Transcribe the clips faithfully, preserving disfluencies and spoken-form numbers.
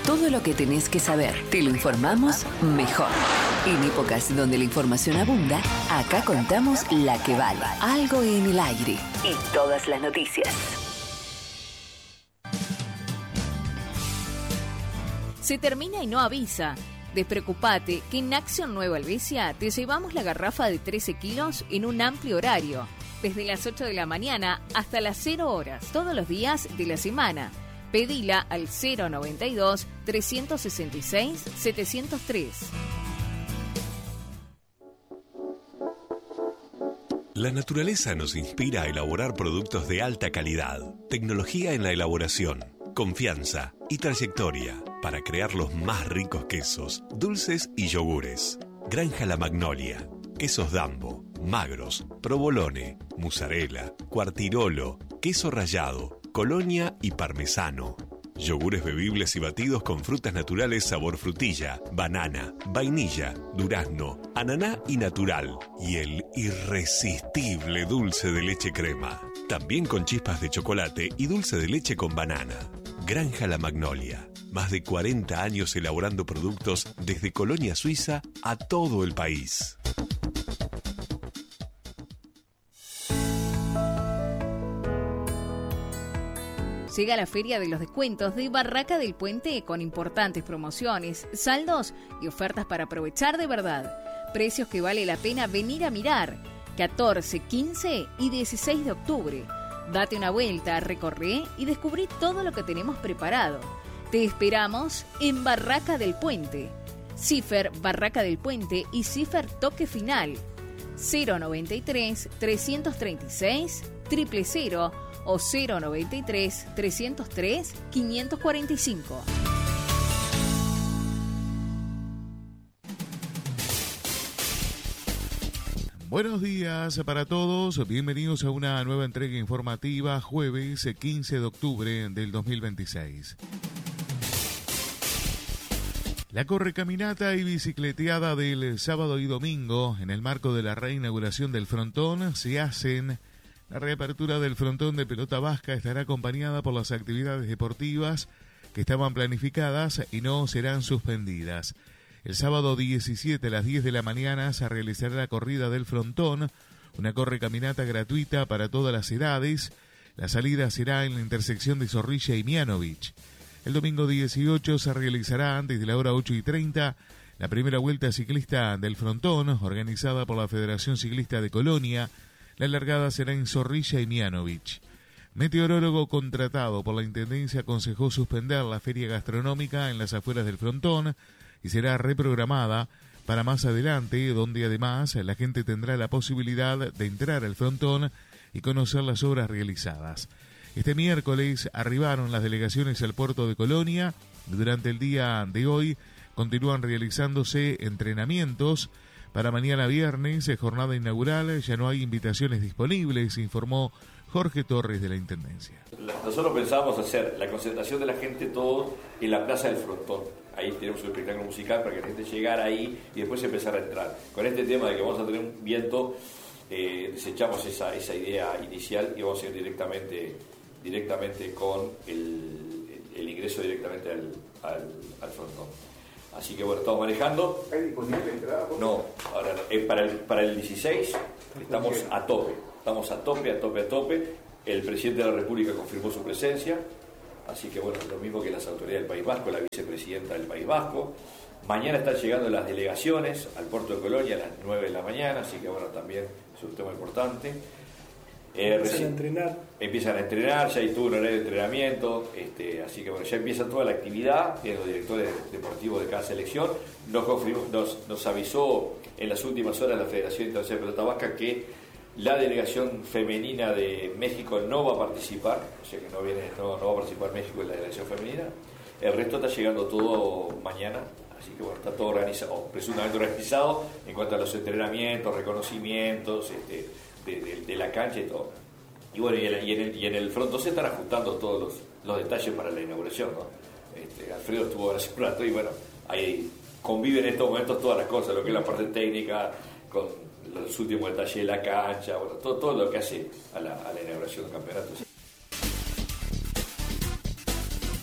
todo lo que tenés que saber. Te lo informamos mejor. En épocas donde la información abunda, acá contamos la que vale. Algo en el aire. Y todas las noticias. Se termina y no avisa. Despreocupate que en Acción Nueva Helvecia te llevamos la garrafa de trece kilos en un amplio horario, desde las ocho de la mañana hasta las cero horas, todos los días de la semana. Pedila al cero noventa y dos, trescientos sesenta y seis, setecientos tres. La naturaleza nos inspira a elaborar productos de alta calidad, tecnología en la elaboración, confianza y trayectoria para crear los más ricos quesos, dulces y yogures. Granja La Magnolia, quesos Dambo, magros, provolone, mozzarella, quartirolo, queso rallado, colonia y parmesano. Yogures bebibles y batidos con frutas naturales sabor frutilla, banana, vainilla, durazno, ananá y natural. Y el irresistible dulce de leche crema. También con chispas de chocolate y dulce de leche con banana. Granja La Magnolia. Más de cuarenta años elaborando productos desde Colonia Suiza a todo el país. Llega la Feria de los Descuentos de Barraca del Puente con importantes promociones, saldos y ofertas para aprovechar de verdad. Precios que vale la pena venir a mirar. catorce, quince y dieciséis de octubre. Date una vuelta, recorre y descubrí todo lo que tenemos preparado. Te esperamos en Barraca del Puente. Cifer Barraca del Puente y Cifer Toque Final. cero noventa y tres, trescientos treinta y seis, cero cero cero o cero noventa y tres, trescientos tres, quinientos cuarenta y cinco. Buenos días para todos, bienvenidos a una nueva entrega informativa, jueves quince de octubre del dos mil veintiséis. La correcaminata y bicicleteada del sábado y domingo, en el marco de la reinauguración del frontón, se hacen. La reapertura del frontón de pelota vasca estará acompañada por las actividades deportivas que estaban planificadas y no serán suspendidas. El sábado diecisiete a las diez de la mañana se realizará la corrida del frontón, una correcaminata gratuita para todas las edades. La salida será en la intersección de Zorrilla y Mianovich. El domingo dieciocho se realizará desde la hora ocho y treinta la primera vuelta ciclista del frontón, organizada por la Federación Ciclista de Colonia. La largada será en Zorrilla y Mianovich. Meteorólogo contratado por la Intendencia aconsejó suspender la feria gastronómica en las afueras del frontón y será reprogramada para más adelante, donde además la gente tendrá la posibilidad de entrar al frontón y conocer las obras realizadas. Este miércoles arribaron las delegaciones al puerto de Colonia. Durante el día de hoy continúan realizándose entrenamientos. Para mañana viernes, jornada inaugural, ya no hay invitaciones disponibles, informó Jorge Torres de la Intendencia. Nosotros pensábamos hacer la concentración de la gente todo en la Plaza del Frontón. Ahí tenemos un espectáculo musical para que la gente llegara ahí y después empezar a entrar. Con este tema de que vamos a tener un viento, eh, desechamos esa, esa idea inicial y vamos a ir directamente, directamente con el, el ingreso directamente al, al, al frontón. Así que bueno, estamos manejando. ¿Hay disponible entrada? No, ahora eh, para, el, para el dieciséis estamos a tope, estamos a tope, a tope, a tope. El presidente de la República confirmó su presencia, así que bueno, lo mismo que las autoridades del País Vasco, la vicepresidenta del País Vasco. Mañana están llegando las delegaciones al puerto de Colonia a las nueve de la mañana, así que bueno, también es un tema importante. Eh, empiezan a entrenar. Empiezan a entrenar, ya hay todo un horario de entrenamiento, este, así que bueno, ya empieza toda la actividad, tienen los directores deportivos de cada selección. Nos, nos, nos avisó en las últimas horas la Federación Internacional de Pelota Vasca que la delegación femenina de México no va a participar, o sea que no, viene, no, no va a participar México en la delegación femenina. El resto está llegando todo mañana, así que bueno, está todo organizado, presuntamente organizado en cuanto a los entrenamientos, reconocimientos, este, De, de, de la cancha y todo. Y bueno, y, el, y, en, el, y en el frontón se están ajustando todos los, los detalles para la inauguración, ¿no? Este, Alfredo estuvo ahora hace un rato y bueno, ahí conviven en estos momentos todas las cosas, lo que es la parte técnica, con los últimos detalles de la cancha, bueno, todo, todo lo que hace a la, a la inauguración del campeonato.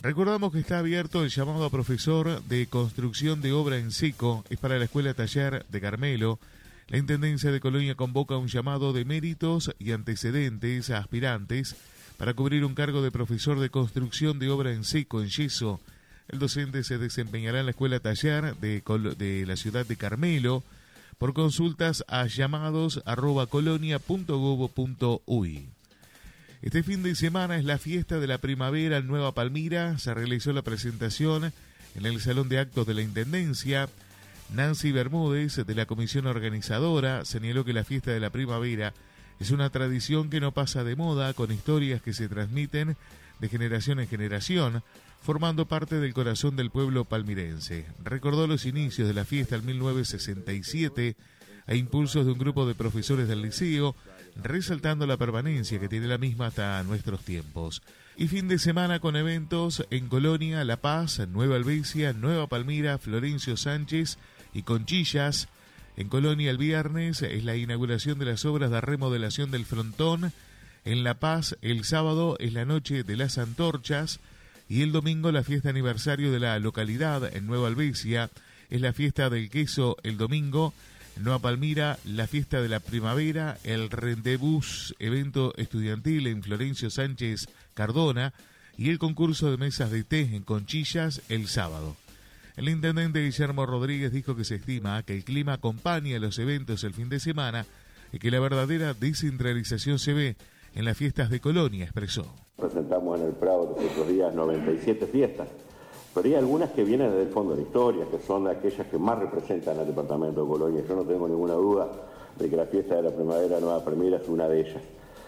Recordamos que está abierto el llamado a profesor de construcción de obra en seco. Es para la Escuela Taller de Carmelo. La Intendencia de Colonia convoca un llamado de méritos y antecedentes a aspirantes para cubrir un cargo de profesor de construcción de obra en seco, en yeso. El docente se desempeñará en la Escuela Taller de, Col- de la ciudad de Carmelo por consultas a llamados arroba colonia punto gob punto uy. Este fin de semana es la fiesta de la primavera en Nueva Palmira. Se realizó la presentación en el Salón de Actos de la Intendencia. Nancy Bermúdez, de la comisión organizadora, señaló que la fiesta de la primavera es una tradición que no pasa de moda, con historias que se transmiten de generación en generación, formando parte del corazón del pueblo palmirense. Recordó los inicios de la fiesta en mil novecientos sesenta y siete a impulsos de un grupo de profesores del liceo, resaltando la permanencia que tiene la misma hasta nuestros tiempos. Y fin de semana con eventos en Colonia, La Paz, Nueva Albesia, Nueva Palmira, Florencio Sánchez y Conchillas. En Colonia el viernes es la inauguración de las obras de remodelación del frontón. En La Paz el sábado es la noche de las antorchas y el domingo la fiesta aniversario de la localidad. En Nueva Albesia es la fiesta del queso el domingo. En Nueva Palmira, la fiesta de la primavera, el Rendezvous, evento estudiantil en Florencio Sánchez Cardona, y el concurso de mesas de té en Conchillas el sábado. El intendente Guillermo Rodríguez dijo que se estima que el clima acompaña los eventos el fin de semana y que la verdadera descentralización se ve en las fiestas de Colonia, expresó. Presentamos en el Prado estos días noventa y siete fiestas. Pero hay algunas que vienen del fondo de la historia, que son aquellas que más representan al departamento de Colonia. Yo no tengo ninguna duda de que la fiesta de la primavera Nueva Palmira es una de ellas.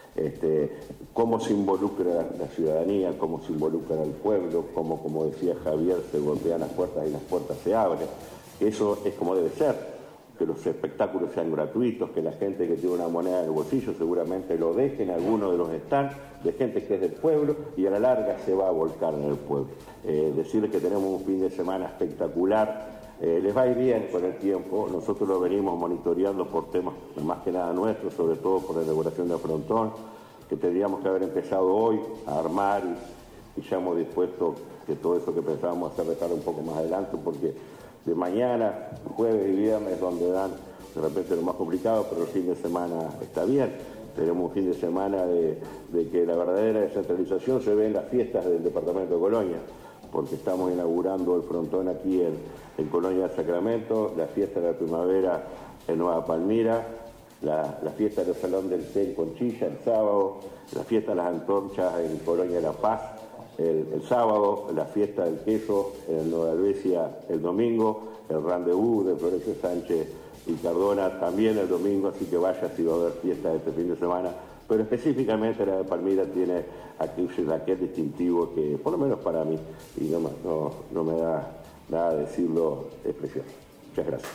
Este, cómo se involucra la ciudadanía, cómo se involucra el pueblo, cómo, como decía Javier, se golpean las puertas y las puertas se abren. Eso es como debe ser, que los espectáculos sean gratuitos, que la gente que tiene una moneda en el bolsillo seguramente lo deje en alguno de los stands de gente que es del pueblo y a la larga se va a volcar en el pueblo. Eh, decirles que tenemos un fin de semana espectacular, eh, les va a ir bien con el tiempo. Nosotros lo venimos monitoreando por temas más que nada nuestros, sobre todo por la inauguración de Frontón, que tendríamos que haber empezado hoy a armar y, y ya hemos dispuesto que todo eso que pensábamos hacer dejar un poco más adelante, porque de mañana, jueves y viernes, donde dan de repente lo más complicado, pero el fin de semana está bien. Tenemos un fin de semana de, de que la verdadera descentralización se ve en las fiestas del departamento de Colonia, porque estamos inaugurando el frontón aquí en, en Colonia del Sacramento, la fiesta de la primavera en Nueva Palmira, la, la fiesta del Salón del Té en Conchilla el sábado, la fiesta de las antorchas en Colonia de La Paz el, el sábado, la fiesta del queso en Nueva Albesia el domingo, el Rendezvous de Florencio Sánchez y Cardona también el domingo, así que vaya si va a haber fiesta este fin de semana, pero específicamente la de Palmira tiene aquel, aquel distintivo que, por lo menos para mí, y no, no, no me da nada decirlo, es precioso. Muchas gracias.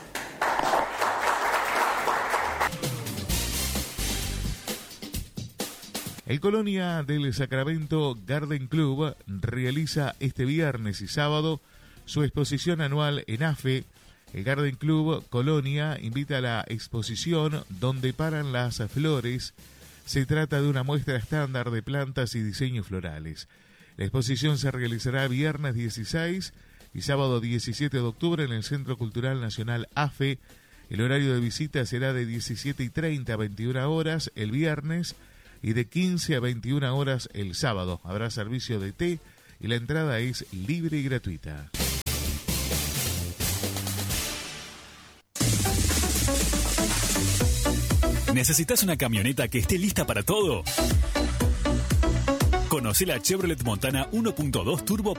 El Colonia del Sacramento Garden Club realiza este viernes y sábado su exposición anual en AFE. El Garden Club Colonia invita a la exposición Donde paran las flores. Se trata de una muestra estándar de plantas y diseños florales. La exposición se realizará viernes dieciséis y sábado diecisiete de octubre en el Centro Cultural Nacional AFE. El horario de visita será de diecisiete y treinta a veintiuna horas el viernes y de quince a veintiuna horas el sábado. Habrá servicio de té y la entrada es libre y gratuita. ¿Necesitas una camioneta que esté lista para todo? Conoce la Chevrolet Montana uno punto dos Turbo